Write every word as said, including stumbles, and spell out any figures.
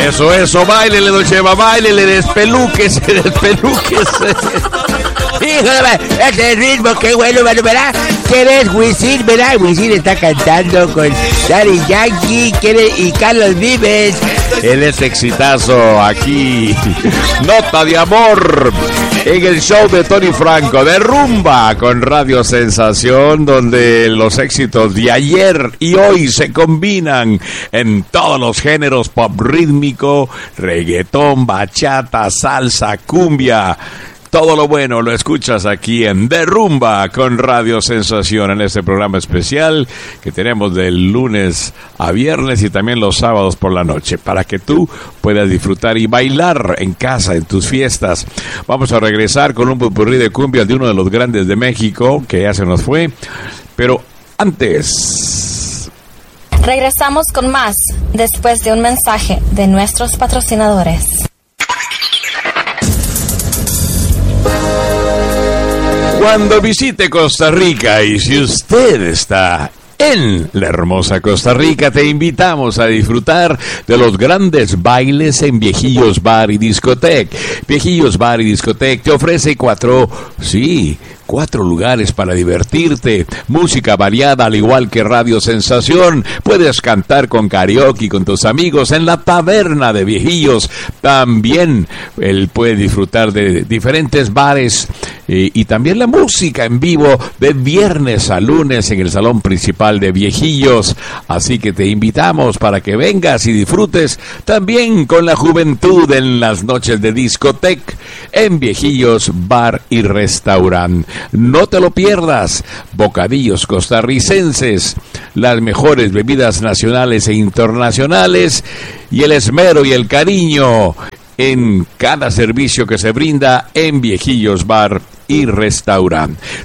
Eso, eso, báilele, don Chema, báilele, despelúquese, despelúquese. Híjole, ese ritmo, qué bueno, mano, ¿verdad? ¿Quieres Wisin, verdad? Wisin está cantando con Daddy Yankee, ¿quiere? Y Carlos Vives. Él es exitazo aquí. Nota de amor en el show de Tony Franco de Rumba con Radio Sensación, donde los éxitos de ayer y hoy se combinan en todos los géneros: pop rítmico, reggaetón, bachata, salsa, cumbia. Todo lo bueno lo escuchas aquí en De Rumba con Radio Sensación, en este programa especial que tenemos del lunes a viernes y también los sábados por la noche, para que tú puedas disfrutar y bailar en casa, en tus fiestas. Vamos a regresar con un popurrí de cumbia de uno de los grandes de México, que ya se nos fue, pero antes... Regresamos con más, después de un mensaje de nuestros patrocinadores. Cuando visite Costa Rica, y si usted está en la hermosa Costa Rica, te invitamos a disfrutar de los grandes bailes en Viejillos Bar y Discotec. Viejillos Bar y Discotec te ofrece cuatro, sí, cuatro lugares para divertirte, música variada al igual que Radio Sensación. Puedes cantar con karaoke con tus amigos en la taberna de Viejillos. También él puede disfrutar de diferentes bares eh, y también la música en vivo de viernes a lunes en el salón principal de Viejillos. Así que te invitamos para que vengas y disfrutes también con la juventud en las noches de Discotec en Viejillos Bar y Restaurante. No te lo pierdas. Bocadillos costarricenses, las mejores bebidas nacionales e internacionales y el esmero y el cariño en cada servicio que se brinda en Viejillos Bar y Restaurante.